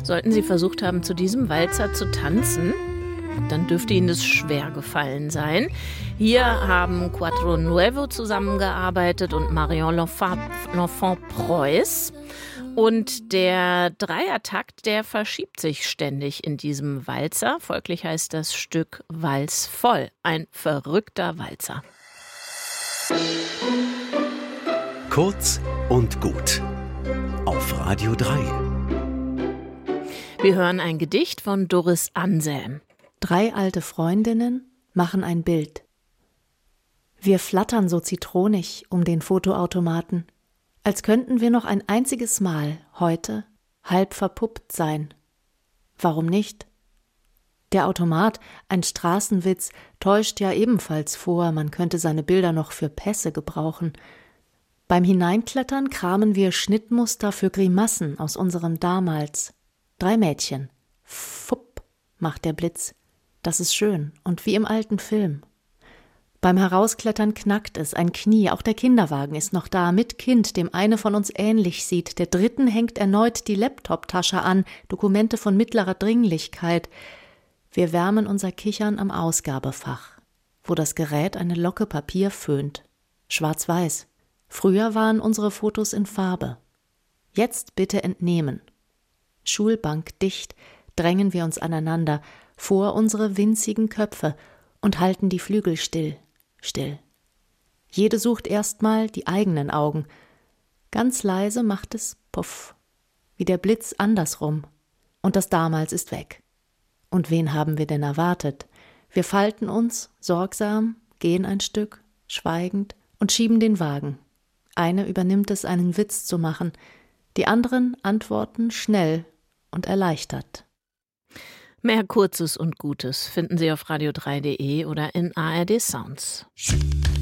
Sollten Sie versucht haben, zu diesem Walzer zu tanzen, dann dürfte Ihnen das schwer gefallen sein. Hier haben Quattro Nuevo zusammengearbeitet und Marion L'Enfant-Preuß. Und der Dreiertakt, der verschiebt sich ständig in diesem Walzer. Folglich heißt das Stück Vals voll. Ein verrückter Walzer. Kurz und gut. Auf Radio 3. Wir hören ein Gedicht von Doris Anselm. 3 alte Freundinnen machen ein Bild. Wir flattern so zitronig um den Fotoautomaten, als könnten wir noch ein einziges Mal heute halb verpuppt sein. Warum nicht? Der Automat, ein Straßenwitz, täuscht ja ebenfalls vor, man könnte seine Bilder noch für Pässe gebrauchen. Beim Hineinklettern kramen wir Schnittmuster für Grimassen aus unserem Damals. 3 Mädchen. Fupp, macht der Blitz. Das ist schön und wie im alten Film. Beim Herausklettern knackt es, ein Knie, auch der Kinderwagen ist noch da, mit Kind, dem eine von uns ähnlich sieht. Der dritten hängt erneut die Laptoptasche an, Dokumente von mittlerer Dringlichkeit. Wir wärmen unser Kichern am Ausgabefach, wo das Gerät eine Locke Papier föhnt. Schwarz-weiß. Früher waren unsere Fotos in Farbe. Jetzt bitte entnehmen. Schulbank dicht drängen wir uns aneinander vor unsere winzigen Köpfe und halten die Flügel still. Jede sucht erstmal die eigenen Augen. Ganz leise macht es Puff, wie der Blitz andersrum. Und das Damals ist weg. Und wen haben wir denn erwartet? Wir falten uns sorgsam, gehen ein Stück, schweigend und schieben den Wagen. Eine übernimmt es, einen Witz zu machen. Die anderen antworten schnell und erleichtert. Mehr Kurzes und Gutes finden Sie auf radio3.de oder in ARD Sounds.